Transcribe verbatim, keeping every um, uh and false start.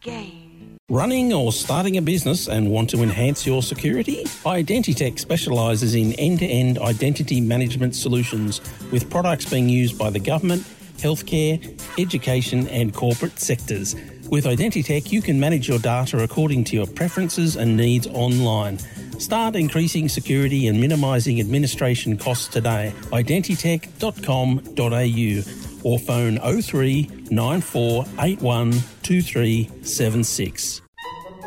game. Running or starting a business and want to enhance your security? Identitech specialises in end-to-end identity management solutions with products being used by the government, healthcare, education and corporate sectors. With Identitech, you can manage your data according to your preferences and needs online. Start increasing security and minimising administration costs today. identitech dot com dot a u or phone oh three nine four eight one two three seven six.